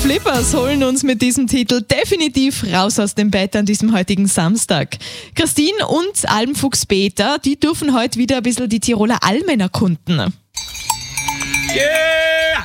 Flippers holen uns mit diesem Titel definitiv raus aus dem Bett an diesem heutigen Samstag. Christine und Almfuchs Peter, die dürfen heute wieder ein bisschen die Tiroler Almen erkunden. Yeah!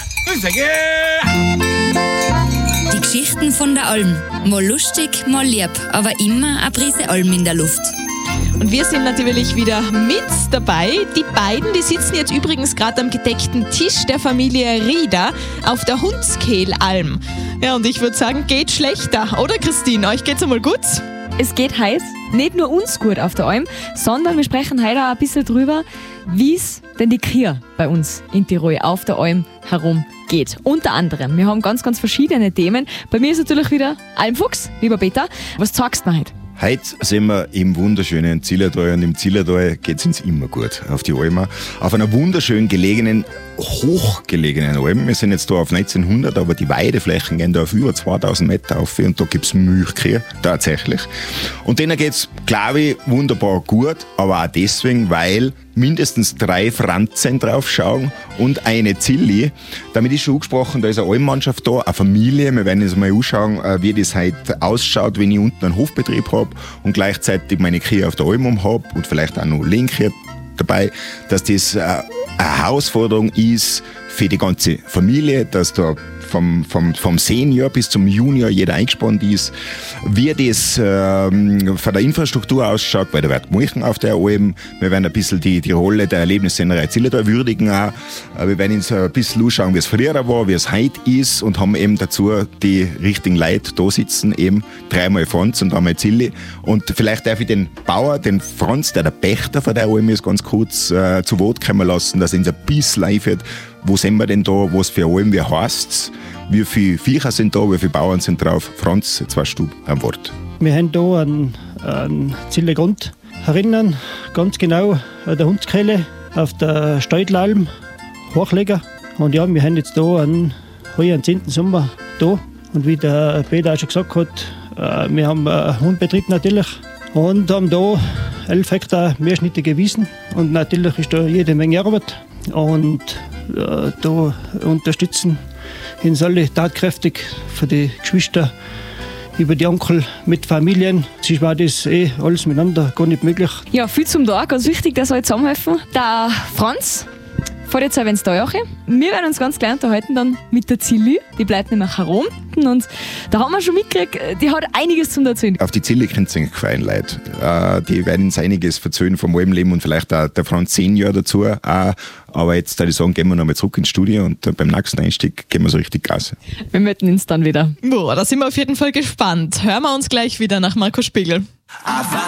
Die Geschichten von der Alm. Mal lustig, mal lieb, aber immer eine Prise Alm in der Luft. Und wir sind natürlich wieder mit dabei. Die beiden, die sitzen jetzt übrigens gerade am gedeckten Tisch der Familie Rieder auf der Hundskehlalm. Ja, und ich würde sagen, geht schlechter, oder Christine? Euch geht's einmal gut? Es geht heiß, nicht nur uns gut auf der Alm, sondern wir sprechen heute auch ein bisschen drüber, wie es denn die Kühe bei uns in Tirol auf der Alm herum geht. Unter anderem, wir haben ganz, ganz verschiedene Themen. Bei mir ist natürlich wieder Almfuchs, lieber Peter. Was zeigst du mir heute? Heute sind wir im wunderschönen Zillertal und im Zillertal geht es uns immer gut auf die Alm. Auf einer wunderschön gelegenen, hochgelegenen Alm. Wir sind jetzt da auf 1900, aber die Weideflächen gehen da auf über 2000 Meter auf und da gibt es Milchkühe, tatsächlich. Und denen geht es, glaube ich, wunderbar gut, aber auch deswegen, weil mindestens 3 Franzen drauf schauen und eine Zilli. Damit ist schon angesprochen, da ist eine Almmannschaft da, eine Familie. Wir werden uns mal anschauen, wie das heute ausschaut, wenn ich unten einen Hofbetrieb habe und gleichzeitig meine Kühe auf der Alm habe und vielleicht auch noch Lenkkühe dabei, dass das eine Herausforderung ist für die ganze Familie, dass da vom Senior bis zum Junior jeder eingespannt ist, wie das von der Infrastruktur ausschaut, weil da wird Mulchen auf der Alm. Wir werden ein bisschen die Rolle der Erlebnissennerei Zillertal würdigen auch. Wir werden uns ein bisschen anschauen, wie es früher war, wie es heute ist und haben eben dazu die richtigen Leute da sitzen, eben 3-mal Franz und einmal Zilli. Und vielleicht darf ich den Bauer, den Franz, der Pächter von der Alm ist, ganz kurz zu Wort kommen lassen, dass er uns ein bisschen einführt, wo sind wir denn da, was für Alm, wie heißt's, wie viele Viecher sind da, wie viele Bauern sind drauf. Franz, jetzt warst du am Wort. Wir haben hier einen Zillergrund herinnen, ganz genau an der Hundskehle, auf der Steutlalm, Hochleger. Und ja, wir haben jetzt hier am 10. Sommer da. Und wie der Peter auch schon gesagt hat, wir haben einen Hundbetrieb natürlich und haben hier 11 Hektar mehrschnittige Wiesen. Und natürlich ist da jede Menge Arbeit. Und da unterstützen uns alle tatkräftig für die Geschwister, über die Onkel mit Familien. Sonst war das alles miteinander gar nicht möglich. Ja, viel zum Tag, ganz wichtig, dass alle zusammenhelfen. Der Franz fährt jetzt auch ins Teuerche. Wir werden uns ganz klein unterhalten dann mit der Zilli. Die bleibt nämlich herum. Und da haben wir schon mitgekriegt, die hat einiges zum Erzählen. Auf die Zilli können sich gefallen, Leute. Die werden uns einiges erzählen vom Almleben und vielleicht auch der Franz Senior dazu. Aber jetzt würde ich sagen, gehen wir nochmal zurück ins Studio und beim nächsten Einstieg gehen wir so richtig Gas. Wir melden uns dann wieder. Boah, da sind wir auf jeden Fall gespannt. Hören wir uns gleich wieder nach Markus Spiegel.